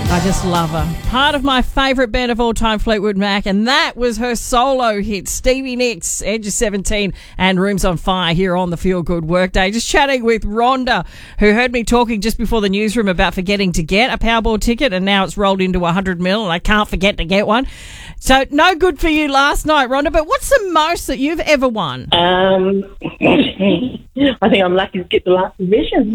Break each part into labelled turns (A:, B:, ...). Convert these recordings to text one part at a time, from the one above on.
A: I just love her. Part of my favourite band of all time, Fleetwood Mac, and that was her solo hit, Stevie Nicks, Edge of 17 and Rooms on Fire here on the Feel Good Workday. Just chatting with Rhonda, who heard me talking just before the newsroom about forgetting to get a Powerball ticket, and now it's rolled into 100 mil and I can't forget to get one. So no good for you last night, Rhonda, but what's the most that you've ever won?
B: I think I'm lucky to get the last division.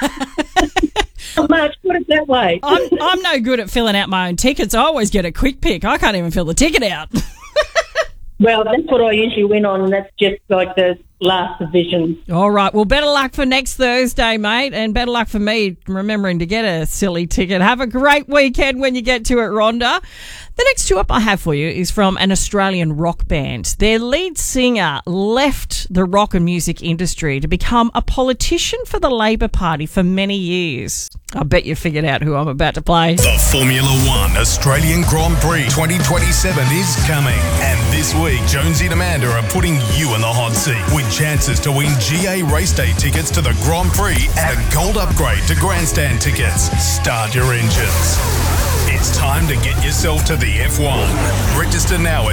B: Not much, put it that way.
A: I'm no good at filling out my own tickets. I always get a quick pick. I can't even fill the ticket out.
B: Well, that's what I usually win on, and that's just like the last division. All
A: right. Well, better luck for next Thursday, mate, and better luck for me remembering to get a silly ticket. Have a great weekend when you get to it, Rhonda. The next two up I have for you is from an Australian rock band. Their lead singer left the rock and music industry to become a politician for the Labor Party for many years. I bet you figured out who I'm about to play.
C: The Formula One Australian Grand Prix 2027 is coming. And this week, Jonesy and Amanda are putting you in the hot seat with chances to win GA race day tickets to the Grand Prix and a gold upgrade to grandstand tickets. Start your engines. It's time to get yourself to the F1. Register now at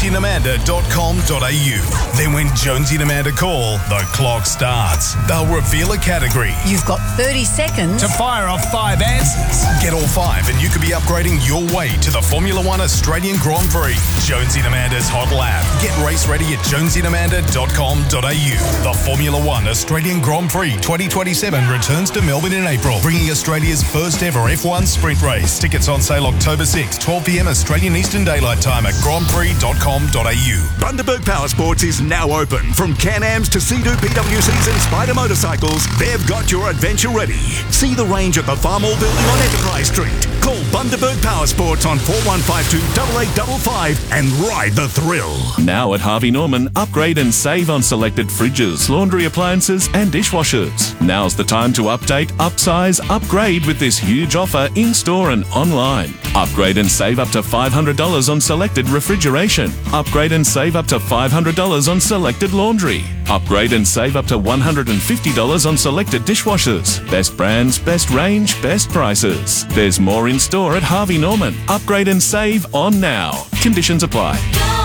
C: jonesyandamanda.com.au. Then when Jonesy and Amanda call, the clock starts. They'll reveal a category.
D: You've got 30 seconds
C: to fire off 5 answers. Get all 5 and you could be upgrading your way to the Formula One Australian Grand Prix. Jonesy and Amanda's Hot Lap. Get race ready at jonesyandamanda.com.au. The Formula One Australian Grand Prix 2027 returns to Melbourne in April, bringing Australia's first ever F1 sprint race. Tickets on sale October 6, 12 p.m. Australian Eastern Daylight Time at grandprix.com.au.
E: Bundaberg Power Sports is now open. From Can-Ams to Sea-Doo PWCs and Spider motorcycles, they've got your adventure ready. See the range at the Farmall Building on Enterprise Street. Call Bundaberg Power Sports on 4152 8855 and ride the thrill.
F: Now at Harvey Norman, upgrade and save on selected fridges, laundry appliances and dishwashers. Now's the time to update, upsize, upgrade with this huge offer in-store and online. Upgrade and save up to $500 on selected refrigeration. Upgrade and save up to $500 on selected laundry. Upgrade and save up to $150 on selected dishwashers. Best brands, best range, best prices. There's more in store at Harvey Norman. Upgrade and save on now. Conditions apply.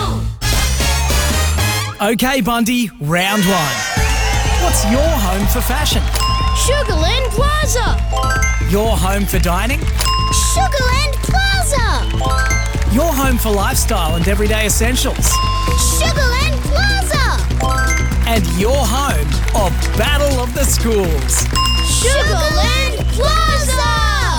G: Okay, Bundy, round one. What's your home for fashion?
H: Sugarland Plaza.
G: Your home for dining?
H: Sugarland Plaza.
G: Your home for lifestyle and everyday essentials?
H: Sugarland Plaza.
G: And your home of Battle of the Schools?
H: Sugarland Plaza.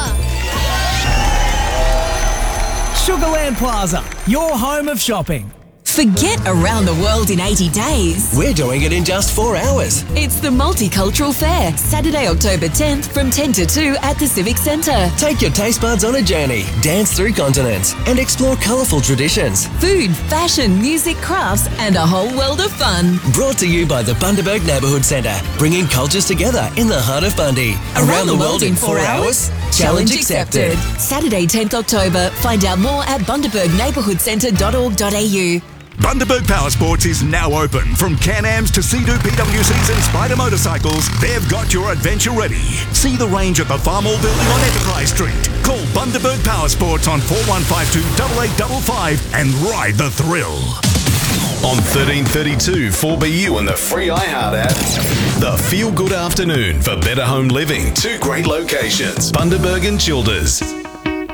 G: Sugarland Plaza, your home of shopping.
I: Forget around the world in 80 days.
J: We're doing it in just 4 hours.
I: It's the Multicultural Fair, Saturday, October 10th from 10 to 2 at the Civic Centre.
J: Take your taste buds on a journey, dance through continents and explore colourful traditions.
I: Food, fashion, music, crafts and a whole world of fun.
J: Brought to you by the Bundaberg Neighbourhood Centre, bringing cultures together in the heart of Bundy.
I: Around the world in 4 hours? Challenge accepted. Saturday, 10th October. Find out more at bundabergneighbourhoodcentre.org.au.
E: Bundaberg Power Sports is now open. From Can-Ams to Sea-Doo PWCs and Spider motorcycles, they've got your adventure ready. See the range at the Farmall Building on Enterprise Street. Call Bundaberg Power Sports on 4152 8855 and ride the thrill.
C: On 1332 4BU and the free iHeart app, the Feel Good Afternoon for better home living. 2 great locations, Bundaberg and Childers.